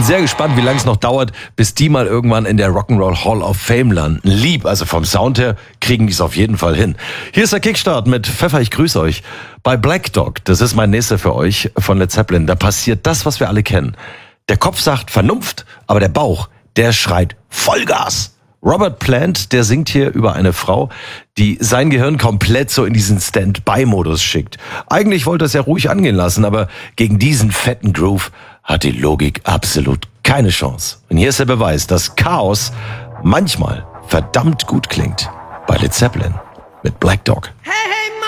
sehr gespannt, wie lange es noch dauert, bis die mal irgendwann in der Rock'n'Roll Hall of Fame landen. Lieb, also vom Sound her kriegen die es auf jeden Fall hin. Hier ist der Kickstart mit Pfeffer, ich grüße euch. Bei Black Dog, das ist mein nächster für euch von Led Zeppelin, da passiert das, was wir alle kennen. Der Kopf sagt Vernunft, aber der Bauch, der schreit Vollgas. Robert Plant, der singt hier über eine Frau, die sein Gehirn komplett so in diesen Stand-by-Modus schickt. Eigentlich wollte er es ja ruhig angehen lassen, aber gegen diesen fetten Groove hat die Logik absolut keine Chance. Und hier ist der Beweis, dass Chaos manchmal verdammt gut klingt. Bei Led Zeppelin mit Black Dog.